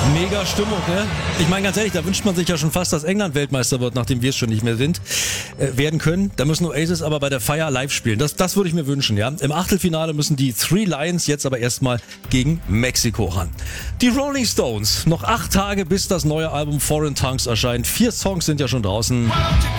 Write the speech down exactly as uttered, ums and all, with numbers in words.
Mega Stimmung, ne? Ich meine ganz ehrlich, da wünscht man sich ja schon fast, dass England Weltmeister wird, nachdem wir es schon nicht mehr sind, äh, werden können. Da müssen Oasis aber bei der Feier live spielen. Das, das würde ich mir wünschen, ja. Im Achtelfinale müssen die Three Lions jetzt aber erstmal gegen Mexiko ran. Die Rolling Stones, noch acht Tage bis das neue Album Foreign Tongues erscheint. Vier Songs sind ja schon draußen.